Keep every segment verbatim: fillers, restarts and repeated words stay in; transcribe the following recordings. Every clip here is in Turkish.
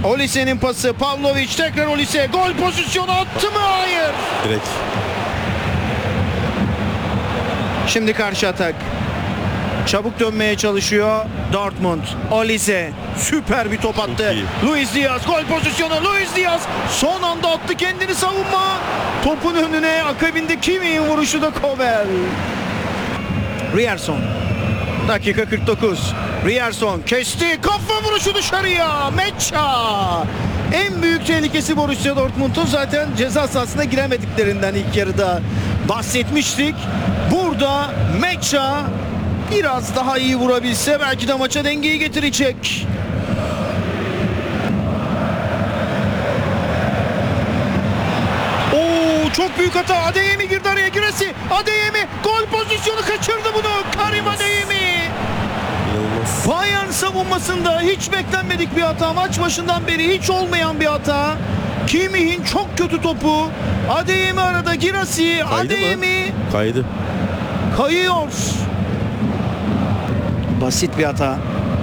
Olise'nin pası. Pavlovic tekrar Olise. Gol pozisyonu attı mı? Hayır. Direkt. Şimdi karşı atak. Çabuk dönmeye çalışıyor Dortmund. Olise süper bir top attı. Luis Diaz gol pozisyonu. Luis Diaz son anda attı kendini savunma. Topun önüne akabinde Kimmih'in vuruşu da Kobel. Ryerson. Dakika kırk dokuz. Ryerson kesti. Kafa vuruşu dışarıya. Mecha. En büyük tehlikesi Borussia Dortmund'un zaten ceza sahasına giremediklerinden ilk yarıda bahsetmiştik. Burada Mecha biraz daha iyi vurabilse belki de maça dengeyi getirecek. Oo, çok büyük hata. Adeyemi girdi araya. Giresi. Adeyemi gol pozisyonu kaçırdı bunu. Karim Adeyemi. Bayern savunmasında hiç beklenmedik bir hata. Maç başından beri hiç olmayan bir hata. Kimmih'in çok kötü topu. Adeyemi arada. Giresi. Adeyemi. Mı? Kaydı. Kayıyor. Basit bir hata.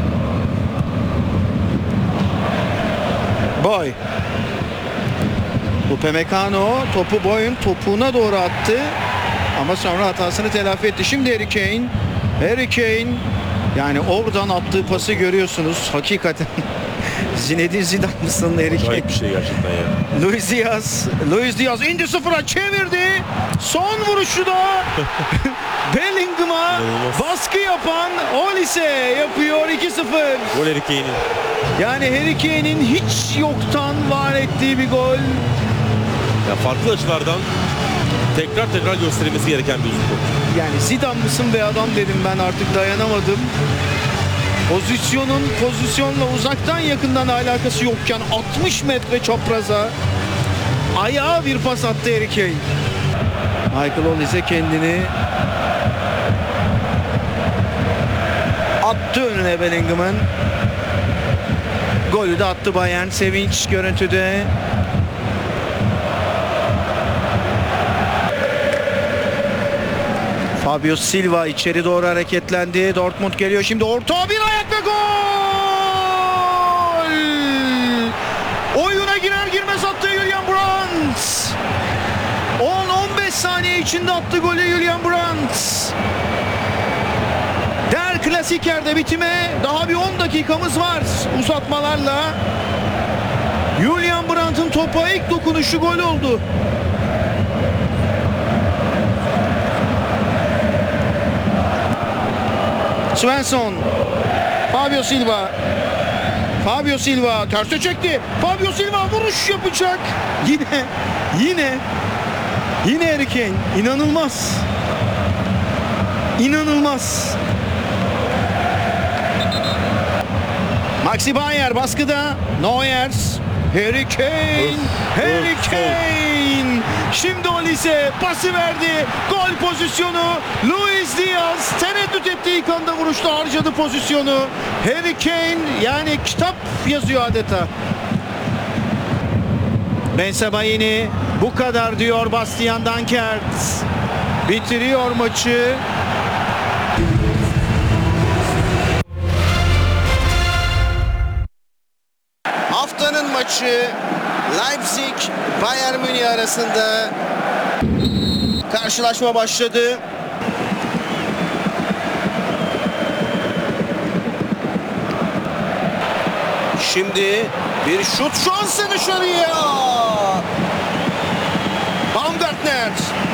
Boy. Upamecano topu Boy'un topuğuna doğru attı. Ama sonra hatasını telafi etti. Şimdi Harry Kane. Harry Kane. Yani oradan attığı pası görüyorsunuz. Hakikaten Zinedine Zidane mısın Harry Kane? Gayet bir şey gerçekten ya. Luis Diaz. Luis Diaz indi sıfıra çevirdi. Son vuruşu da Bellingham'a baskı yapan Olise yapıyor iki sıfır. Gol Harry Kane'in. Yani Harry Kane'in hiç yoktan var ettiği bir gol. Ya farklı açılardan tekrar tekrar gösterilmesi gereken bir uzun top. Yani Zidane mısın be adam dedim, ben artık dayanamadım. Pozisyonun pozisyonla uzaktan yakından alakası yokken altmış metre çapraza ayağa bir pas attı Harry Kane. Michael Olise kendini attı önüne Bellingham'ın. Golü de attı Bayern. Sevinç görüntüde. Fabio Silva içeri doğru hareketlendi. Dortmund geliyor şimdi, orta bir ayak ve gol! Oyuna girer girmez attı Julian Brandt. on on beş saniye içinde attı golü Julian Brandt. Der Klasiker'de bitime daha bir on dakikamız var uzatmalarla. Julian Brandt'ın topa ilk dokunuşu gol oldu. Svensson, Fabio Silva, Fabio Silva terse çekti. Fabio Silva vuruş yapacak. Yine, yine, yine Harry Kane. İnanılmaz. İnanılmaz. Maxi Bayer baskıda. Neuer, Harry Kane, Of, Harry of, Kane. Şimdi Olise pası verdi. Gol pozisyonu. Luis Diaz tereddüt ettiği ilk anda vuruşta harcadı pozisyonu. Harry Kane yani kitap yazıyor adeta. Bensebaini bu kadar diyor Bastian Dankert. Bitiriyor maçı. Haftanın maçı Leipzig Bayern Münih arasında karşılaşma başladı. Şimdi bir şut şansı dışarıya. Baumgartner.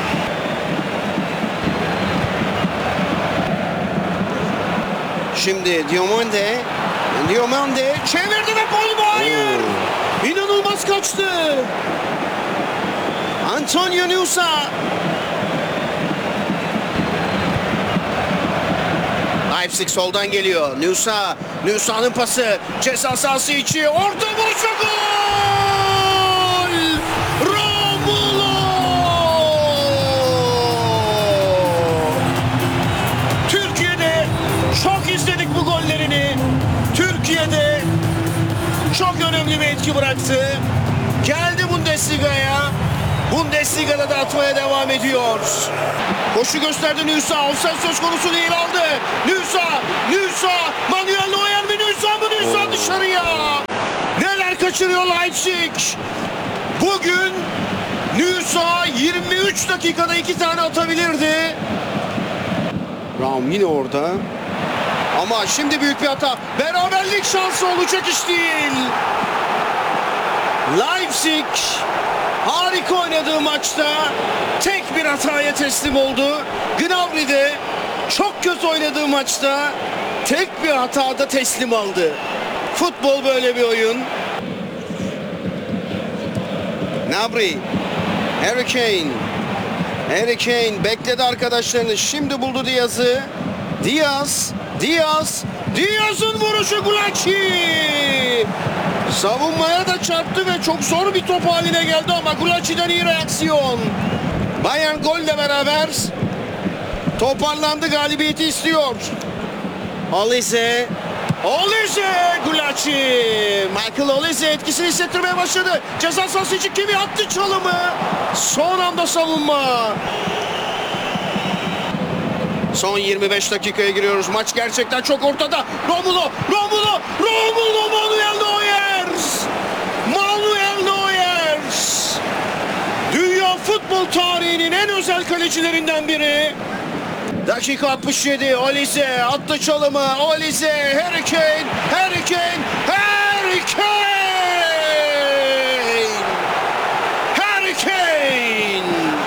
Şimdi Diomande. Diomande çevirdi ve gol mu? Hayır. İnanılmaz kaçtı. Antonio Nusa. Leipzig soldan geliyor. Nusa. Nusa'nın pası. Ceza sahası içi. Orta vuruş ve gol! Romulo! Türkiye'de çok izledik bu gollerini. Türkiye'de çok önemli bir etki bıraktı. Geldi Bundesliga'ya. Bundesliga'da da atmaya devam ediyor. Koşu gösterdi Nusa. Offside söz konusu değil, aldı. Nusa, Nusa, Manuel Neuer mi? Nusa mı? Nusa dışarıya. Neler kaçırıyor Leipzig. Bugün Nüsa yirmi üç dakikada iki tane atabilirdi. Raum yine orada. Ama şimdi büyük bir hata. Beraberlik şansı olacak iş değil. Leipzig harika oynadığı maçta tek bir hataya teslim oldu. Gnabry de çok kötü oynadığı maçta tek bir hatada teslim aldı. Futbol böyle bir oyun. Gnabry, Harry Kane. Harry Kane bekledi arkadaşlarını. Şimdi buldu Diaz'ı. Diaz, Diaz, Diaz'ın vuruşu Gulacsi. Savunmaya da çarptı ve çok zor bir top haline geldi ama Gulacsi'den iyi reaksiyon. Bayern golle beraber toparlandı, galibiyeti istiyor. Olise, Olise, Gulacsi. Michael Olise etkisini hissettirmeye başladı. Ceza sahası için kimi attı çalımı. Son anda savunma. Son yirmi beş dakikaya giriyoruz. Maç gerçekten çok ortada. Romulo, Romulo, Romulo, Manuel Neuer. Manuel Neuer. Dünya futbol tarihinin en özel kalecilerinden biri. Dakika altmış yedi. Olise attı çalımı. Olise, Harry Kane, Harry Kane, Harry Kane. Harry Kane.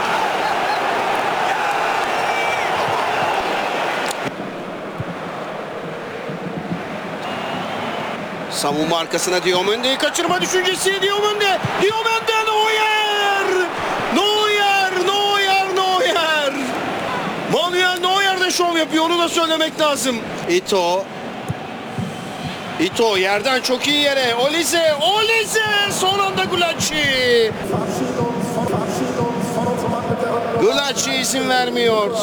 Savunma arkasına Diomande, kaçırma düşüncesi Diomande, Diomande, Neuer, Neuer, Neuer, Neuer. Manuel Neuer de şov yapıyor, onu da söylemek lazım. Ito, Ito yerden çok iyi yere, Olise, Olise, son anda Gulacsi. Gulacsi izin vermiyor.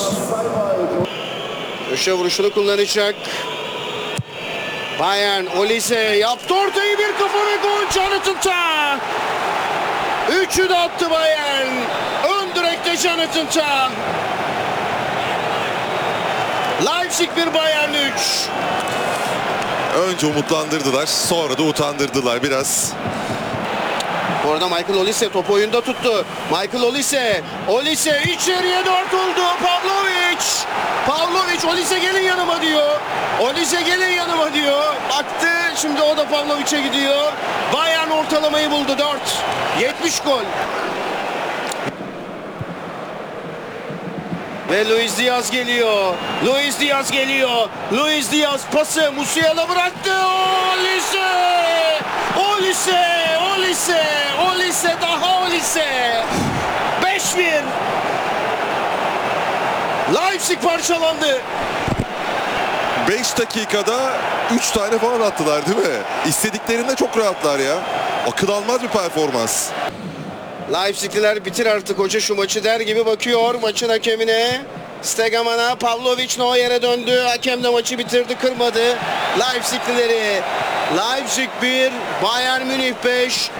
Köşe vuruşunu kullanacak. Bayern, Olise yaptı ortayı, bir kafa ve gol. Jonathan Tah. Üçü de attı Bayern. Ön direkte Jonathan Tah. Leipzig bir, Bayern üç. Önce umutlandırdılar, sonra da utandırdılar biraz. Bu arada Michael Olise topu oyunda tuttu. Michael Olise, Olise içeriye dört oldu. Pavlovic, Pavlovic, Olise gelin yanıma diyor. Olise gelin yanıma diyor. Baktı, şimdi o da Pavlovic'e gidiyor. Bayern ortalamayı buldu, dört. yetmiş gol. Ve Luis Diaz geliyor. Luis Diaz geliyor. Luis Diaz pası Musiala bıraktı. Olise! Olise! Olise! Olise, daha Olise! beş bir. Leipzig parçalandı. beş dakikada üç tane falan attılar değil mi? İstediklerinde çok rahatlar ya. Akıl almaz bir performans. Leipzigliler bitir artık hoca şu maçı der gibi bakıyor maçın hakemine. Stegeman'a, Pavlovic Neuer'e döndü. Hakem de maçı bitirdi, kırmadı. Leipziglileri. Leipzig bir, Bayern Münih beş.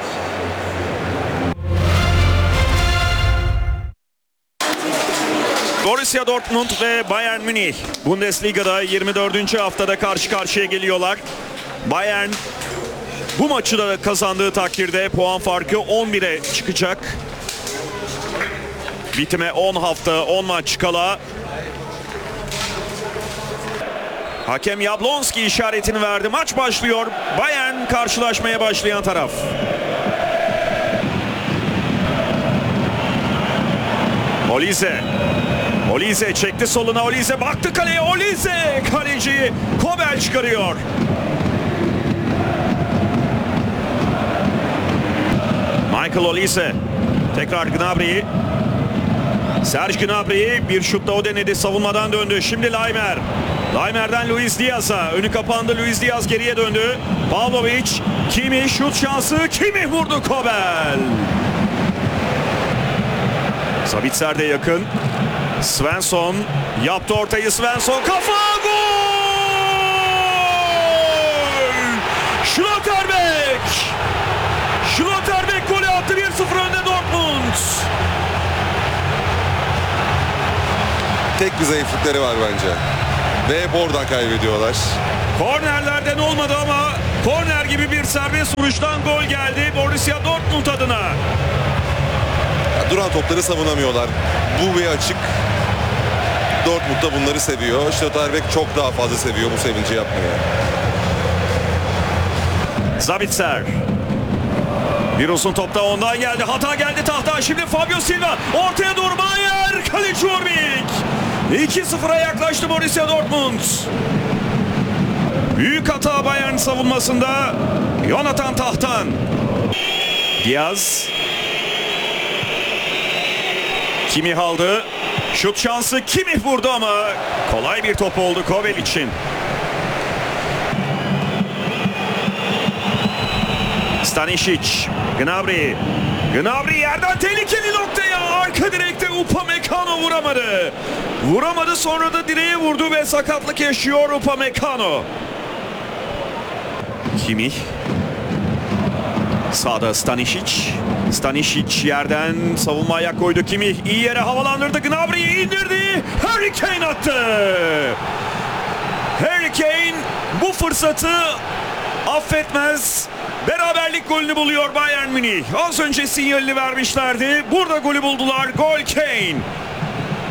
Borussia Dortmund ve Bayern Münih Bundesliga'da yirmi dördüncü haftada karşı karşıya geliyorlar. Bayern bu maçı da kazandığı takdirde puan farkı on bire çıkacak. Bitime on hafta, on maç kala. Hakem Jablonski işaretini verdi. Maç başlıyor. Bayern karşılaşmaya başlayan taraf. Olise. Olise çekti soluna. Olise baktı kaleye. Olise kaleci Kobel çıkarıyor. Michael Olise. Tekrar Gnabry. Serge Gnabry bir şutla o denedi. Savunmadan döndü. Şimdi Laimer. Laimer'den Luis Diaz'a. Önü kapandı. Luis Diaz geriye döndü. Pavlovic. Kimi şut şansı. Kimi vurdu Kobel. Sabitzer de yakın. Svensson yaptı ortayı. Svensson kafa, gol! Schlotterbeck! Schlotterbeck golü attı, bir sıfır önde Dortmund. Tek bir zayıflıkları var bence. Ve hep oradan kaybediyorlar. Kornerlerden olmadı ama korner gibi bir serbest vuruştan gol geldi Borussia Dortmund adına. Ya, duran topları savunamıyorlar. Bu bir açık. Dortmund da bunları seviyor. Schlotterbeck çok daha fazla seviyor bu sevinci yapmayı. Sabitzer. Bir uzun topta ondan geldi. Hata geldi tahta. Şimdi Fabio Silva. Ortaya doğru Bayer. Kaleci Urbik. iki sıfıra yaklaştı Borussia Dortmund. Büyük hata Bayern savunmasında. Jonathan Tahtan. Diaz. Kimmich aldı. Şut şansı Kimmich vurdu ama kolay bir top oldu Kobel için. Stanisic, Gnabry. Gnabry yerden tehlikeli noktaya. Arka direkte Upamecano vuramadı. Vuramadı, sonra da direğe vurdu ve sakatlık yaşıyor Upamecano. Kimmich. Sağda Stanisic. Stanisic yerden savunma ayak koydu Kimmich. İyi yere havalandırdı. Gnabry'yi indirdi. Harry Kane attı. Harry Kane bu fırsatı affetmez. Beraberlik golünü buluyor Bayern Münih. Az önce sinyalini vermişlerdi. Burada golü buldular. Gol Kane.